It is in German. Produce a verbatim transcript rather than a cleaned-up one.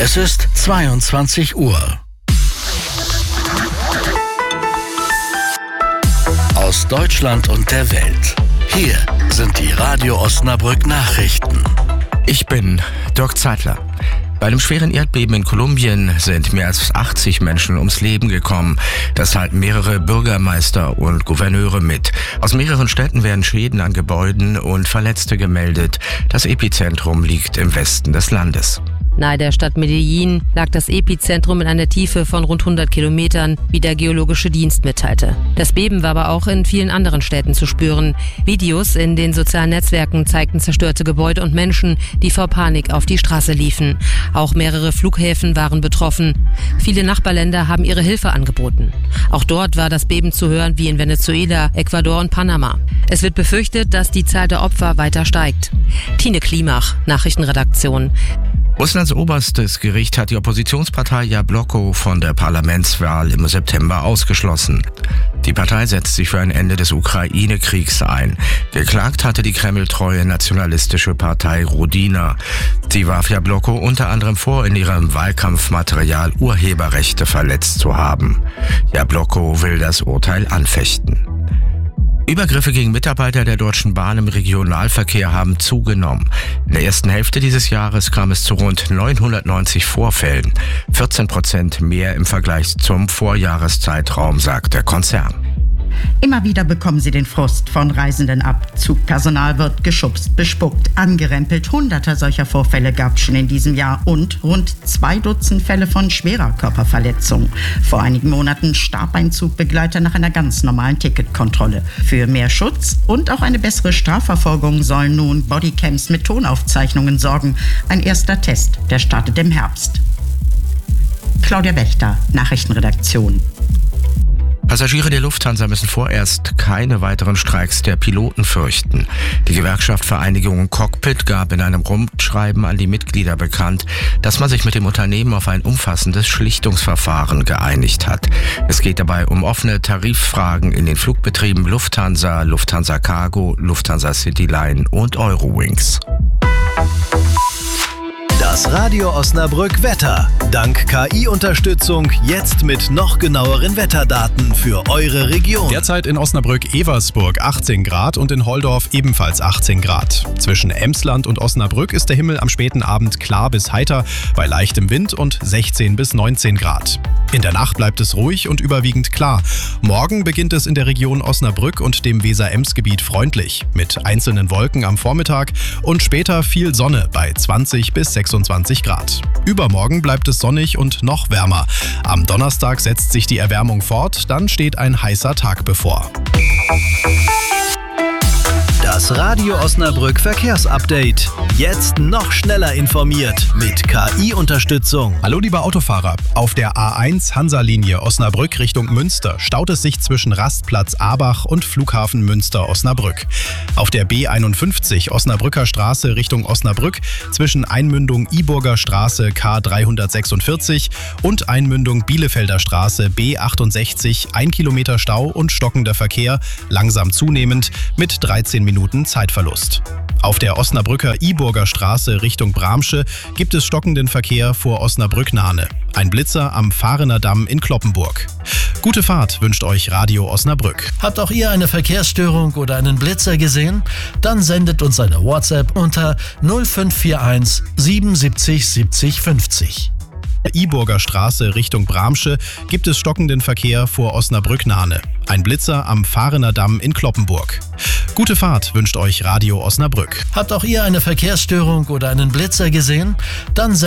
Es ist zweiundzwanzig Uhr. Aus Deutschland und der Welt. Hier sind die Radio Osnabrück Nachrichten. Ich bin Dirk Zeitler. Bei einem schweren Erdbeben in Kolumbien sind mehr als achtzig Menschen ums Leben gekommen. Das teilten mehrere Bürgermeister und Gouverneure mit. Aus mehreren Städten werden Schäden an Gebäuden und Verletzte gemeldet. Das Epizentrum liegt im Westen des Landes. Nahe der Stadt Medellin lag das Epizentrum in einer Tiefe von rund hundert Kilometern, wie der Geologische Dienst mitteilte. Das Beben war aber auch in vielen anderen Städten zu spüren. Videos in den sozialen Netzwerken zeigten zerstörte Gebäude und Menschen, die vor Panik auf die Straße liefen. Auch mehrere Flughäfen waren betroffen. Viele Nachbarländer haben ihre Hilfe angeboten. Auch dort war das Beben zu hören wie in Venezuela, Ecuador und Panama. Es wird befürchtet, dass die Zahl der Opfer weiter steigt. Tine Klimach, Nachrichtenredaktion. Russlands oberstes Gericht hat die Oppositionspartei Jabloko von der Parlamentswahl im September ausgeschlossen. Die Partei setzt sich für ein Ende des Ukraine-Kriegs ein. Geklagt hatte die kremltreue nationalistische Partei Rodina. Sie warf Jabloko unter anderem vor, in ihrem Wahlkampfmaterial Urheberrechte verletzt zu haben. Jabloko will das Urteil anfechten. Übergriffe gegen Mitarbeiter der Deutschen Bahn im Regionalverkehr haben zugenommen. In der ersten Hälfte dieses Jahres kam es zu rund neunhundertneunzig Vorfällen, vierzehn Prozent mehr im Vergleich zum Vorjahreszeitraum, sagt der Konzern. Immer wieder bekommen sie den Frust von Reisenden ab. Zugpersonal wird geschubst, bespuckt, angerempelt. Hunderte solcher Vorfälle gab es schon in diesem Jahr und rund zwei Dutzend Fälle von schwerer Körperverletzung. Vor einigen Monaten starb ein Zugbegleiter nach einer ganz normalen Ticketkontrolle. Für mehr Schutz und auch eine bessere Strafverfolgung sollen nun Bodycams mit Tonaufzeichnungen sorgen. Ein erster Test, der startet im Herbst. Claudia Wächter, Nachrichtenredaktion. Passagiere der Lufthansa müssen vorerst keine weiteren Streiks der Piloten fürchten. Die Gewerkschaft Vereinigung Cockpit gab in einem Rundschreiben an die Mitglieder bekannt, dass man sich mit dem Unternehmen auf ein umfassendes Schlichtungsverfahren geeinigt hat. Es geht dabei um offene Tariffragen in den Flugbetrieben Lufthansa, Lufthansa Cargo, Lufthansa Cityline und Eurowings. Das Radio Osnabrück Wetter. Dank K I-Unterstützung jetzt mit noch genaueren Wetterdaten für eure Region. Derzeit in Osnabrück-Eversburg achtzehn Grad und in Holdorf ebenfalls achtzehn Grad. Zwischen Emsland und Osnabrück ist der Himmel am späten Abend klar bis heiter, bei leichtem Wind und sechzehn bis neunzehn Grad. In der Nacht bleibt es ruhig und überwiegend klar. Morgen beginnt es in der Region Osnabrück und dem Weser-Ems-Gebiet freundlich, mit einzelnen Wolken am Vormittag und später viel Sonne bei zwanzig bis sechsundzwanzig Grad. Übermorgen bleibt es sonnig und noch wärmer. Am Donnerstag setzt sich die Erwärmung fort, dann steht ein heißer Tag bevor. Das Radio Osnabrück Verkehrsupdate. Jetzt noch schneller informiert mit K I-Unterstützung. Hallo liebe Autofahrer. Auf der A eins Hansa-Linie Osnabrück Richtung Münster staut es sich zwischen Rastplatz Abach und Flughafen Münster-Osnabrück. Auf der B einundfünfzig Osnabrücker Straße Richtung Osnabrück zwischen Einmündung Iburger Straße K dreihundertsechsundvierzig und Einmündung Bielefelder Straße B achtundsechzig ein Kilometer Stau und stockender Verkehr, langsam zunehmend mit dreizehn Minuten Zeitverlust. Auf der Osnabrücker Iburger Straße Richtung Bramsche gibt es stockenden Verkehr vor Osnabrück-Nahne. Ein Blitzer am Fahrener Damm in Cloppenburg. Gute Fahrt wünscht euch Radio Osnabrück. Habt auch ihr eine Verkehrsstörung oder einen Blitzer gesehen? Dann sendet uns eine WhatsApp unter null fünf vier eins siebenundsiebzig siebzig fünfzig. Iburger Straße Richtung Bramsche gibt es stockenden Verkehr vor Osnabrück-Nahne. Ein Blitzer am Fahrener Damm in Cloppenburg. Gute Fahrt wünscht euch Radio Osnabrück. Habt auch ihr eine Verkehrsstörung oder einen Blitzer gesehen? Dann